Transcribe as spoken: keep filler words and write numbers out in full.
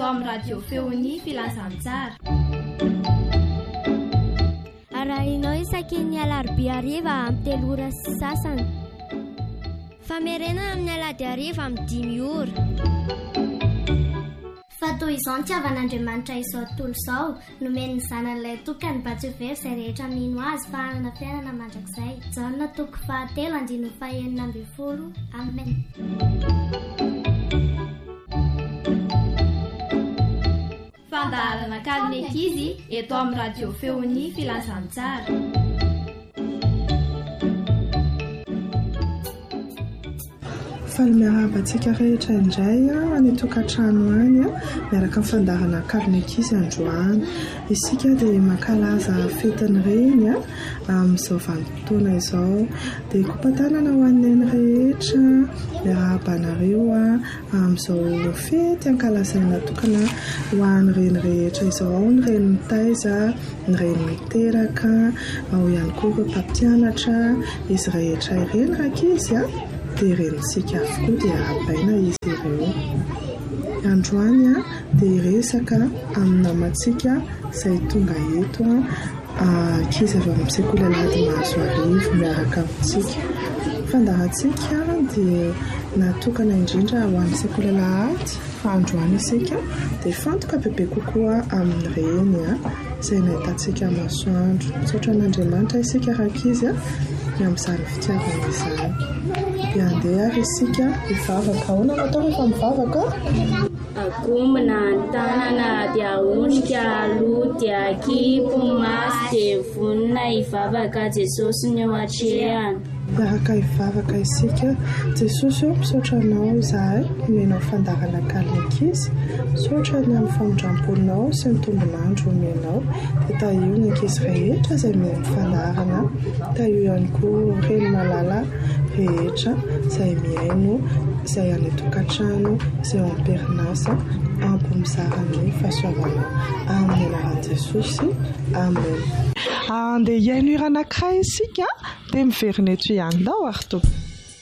amin'ny radio feony filazantsara. Arahinao isaky ny alarobia hariva amin'ny telo ora sy sasany. Famerenana amin'ny alady hariva amin'ny dimy ora. Fa toy izao ny tiavan'Andriamanitra izao tontolo izao, nomen'ny zanan'ilay tokany mba tsy ho very izay rehetra mino azy fa hanana fiainana mandrakizay. Jaona toko fahatelo andininy fahaenina ambin'ny folo. Amen. Fandaharana kalina ankizy eto amin'ny radio feony filazantsara. Faly miarabantsika rehetra indray any tokantrano any miaraka amin'ny fandaharana kalina ankizy androany. Isika dia mankalaza fetiny reny amin'izao vanim-potoana izao, dia kompatanana ho an'ny rehetra miarabanareo amin'izao fety ankalazaina tokana ho an'ny reny rehetra izao, ny reny mitaiza, ny reny miteraka, ao ihany koa ireo mpampianatra, izy rehetra ireny rakizy a dia renintsika avokoa dia arabaina izy ireo. Androany a dia resaka amin'ny namantsika izay tonga eto ankizy avy amin'ny sekoly alady mahazo arivo miaraka amintsika. Fandaharantsika dia natokana indrindra ho an'ny sekoly alahady fa androany isika dia fantoka bebe kokoa amin'ny reny izay nahitantsika masoandro. Misaotra an'Andriamanitra isika rakizy amin'izany fitiavana izany. Dia andeha ary isika hivavaka. Ahoana no atao rehefa mivavaka? Agombona ny tanana dia aondrika aloha dia kipo maso dia vonona hivavaka Jesosy ny eo atrehany. Miaraka hivavaka isika. Jesosy eo misaotra anao izahay, omenao fandaharana kalina ankizy. Misaotra ny amin'ny famondram-polonao sy ny tombonandro omenao. Dia tahio ny ankizy rehetra izay mihaino fandaharana. Tahio ihany koa reny malala rehetra izay mihaino, izay any tokantrano, izay ao am-perinasa, ampy mizara ny fahasoavana amin'ny anaran'i Jesosy. Amen. Andeha hiaino hira anankiray isika dia miverina eto ihany dao ary tompoko.